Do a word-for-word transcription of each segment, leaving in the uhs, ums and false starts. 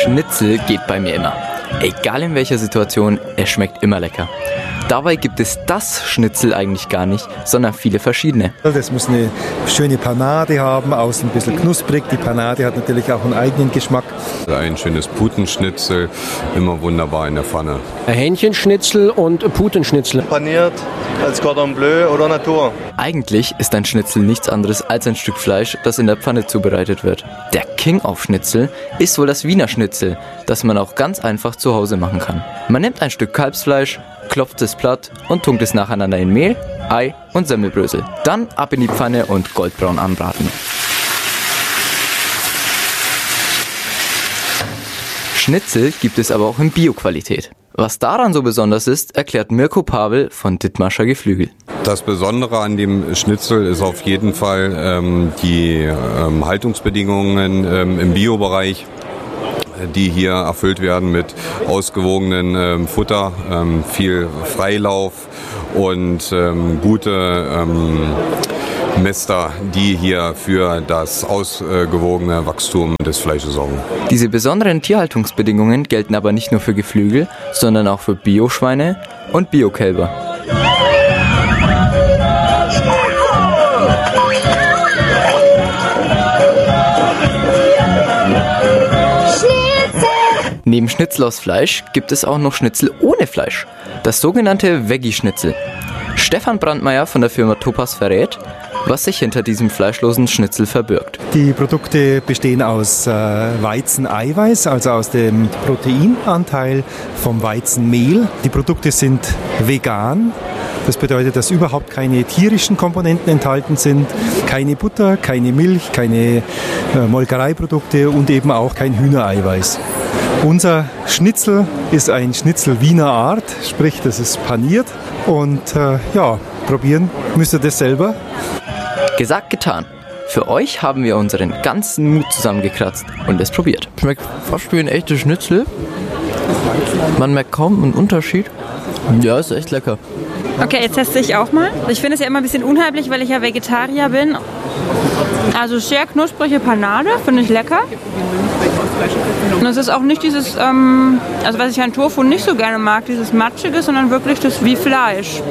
Schnitzel geht bei mir immer. Egal in welcher Situation, es schmeckt immer lecker. Dabei gibt es das Schnitzel eigentlich gar nicht, sondern viele verschiedene. Das muss eine schöne Panade haben, außen ein bisschen knusprig. Die Panade hat natürlich auch einen eigenen Geschmack. Ein schönes Putenschnitzel, immer wunderbar in der Pfanne. Ein Hähnchenschnitzel und Putenschnitzel. Paniert als Cordon Bleu oder Natur. Eigentlich ist ein Schnitzel nichts anderes als ein Stück Fleisch, das in der Pfanne zubereitet wird. Der King auf Schnitzel ist wohl das Wiener Schnitzel, das man auch ganz einfach zu Hause machen kann. Man nimmt ein Stück Kalbsfleisch, klopft es platt und tunkt es nacheinander in Mehl, Ei und Semmelbrösel. Dann ab in die Pfanne und goldbraun anbraten. Schnitzel gibt es aber auch in Bio-Qualität. Was daran so besonders ist, erklärt Mirko Pavel von Dithmarscher Geflügel. Das Besondere an dem Schnitzel ist auf jeden Fall ähm, die ähm, Haltungsbedingungen ähm, im Bio-Bereich, die hier erfüllt werden mit ausgewogenen ähm, Futter, ähm, viel Freilauf und ähm, gute ähm, Mäster, die hier für das ausgewogene Wachstum des Fleisches sorgen. Diese besonderen Tierhaltungsbedingungen gelten aber nicht nur für Geflügel, sondern auch für Bioschweine und Biokälber. Neben Schnitzel aus Fleisch gibt es auch noch Schnitzel ohne Fleisch, das sogenannte Veggie-Schnitzel. Stefan Brandmeier von der Firma Topaz verrät, was sich hinter diesem fleischlosen Schnitzel verbirgt. Die Produkte bestehen aus äh, Weizeneiweiß, also aus dem Proteinanteil vom Weizenmehl. Die Produkte sind vegan. Das bedeutet, dass überhaupt keine tierischen Komponenten enthalten sind, keine Butter, keine Milch, keine äh, Molkereiprodukte und eben auch kein Hühnereiweiß. Unser Schnitzel ist ein Schnitzel Wiener Art, sprich, das ist paniert. Und äh, ja, probieren müsst ihr das selber. Gesagt, getan. Für euch haben wir unseren ganzen Mut zusammengekratzt und es probiert. Schmeckt fast wie ein echtes Schnitzel. Man merkt kaum einen Unterschied. Ja, ist echt lecker. Okay, jetzt teste ich auch mal. Ich finde es ja immer ein bisschen unheimlich, weil ich ja Vegetarier bin. Also sehr knusprige Panade, finde ich lecker. Und es ist auch nicht dieses, ähm, also was ich an Tofu nicht so gerne mag, dieses Matschige, sondern wirklich das wie Fleisch.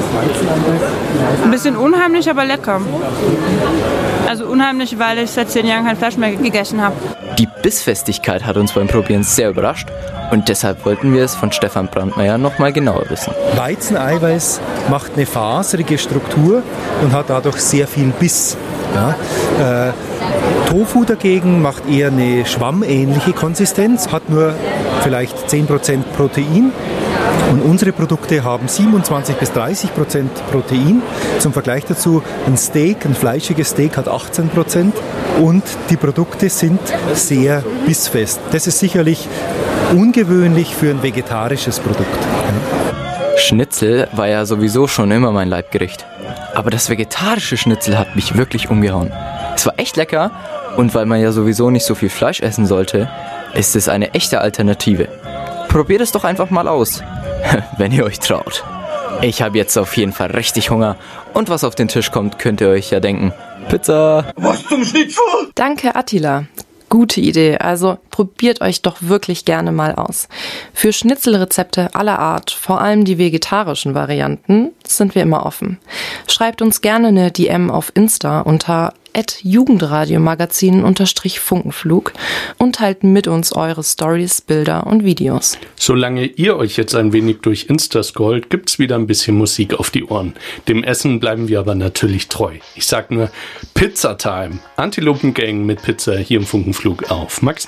Ein bisschen unheimlich, aber lecker. Also unheimlich, weil ich seit zehn Jahren kein Fleisch mehr gegessen habe. Die Bissfestigkeit hat uns beim Probieren sehr überrascht und deshalb wollten wir es von Stefan Brandmeier nochmal genauer wissen. Weizeneiweiß macht eine faserige Struktur und hat dadurch sehr viel Biss. Ja, äh, Tofu dagegen macht eher eine schwammähnliche Konsistenz, hat nur vielleicht zehn Prozent Protein. Und unsere Produkte haben siebenundzwanzig bis dreißig Prozent Protein. Zum Vergleich dazu, ein Steak, ein fleischiges Steak hat achtzehn Prozent. Und die Produkte sind sehr bissfest. Das ist sicherlich ungewöhnlich für ein vegetarisches Produkt. Ja. Schnitzel war ja sowieso schon immer mein Leibgericht. Aber das vegetarische Schnitzel hat mich wirklich umgehauen. Es war echt lecker und weil man ja sowieso nicht so viel Fleisch essen sollte, ist es eine echte Alternative. Probiert es doch einfach mal aus, wenn ihr euch traut. Ich habe jetzt auf jeden Fall richtig Hunger und was auf den Tisch kommt, könnt ihr euch ja denken. Pizza! Was zum Schnitzel? Danke, Attila. Gute Idee, also probiert euch doch wirklich gerne mal aus. Für Schnitzelrezepte aller Art, vor allem die vegetarischen Varianten, sind wir immer offen. Schreibt uns gerne eine D M auf Insta unter at jugendradiomagazin unterstrich Funkenflug und teilt mit uns eure Stories, Bilder und Videos. Solange ihr euch jetzt ein wenig durch Insta scrollt, gibt's wieder ein bisschen Musik auf die Ohren. Dem Essen bleiben wir aber natürlich treu. Ich sag nur Pizza Time. Antilopen Gang mit Pizza hier im Funkenflug auf Max